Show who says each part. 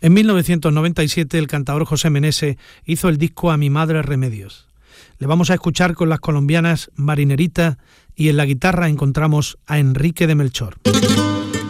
Speaker 1: En 1997 el cantador José Menese hizo el disco A mi madre remedios. Le vamos a escuchar con las colombianas Marinerita y en la guitarra encontramos a Enrique de Melchor.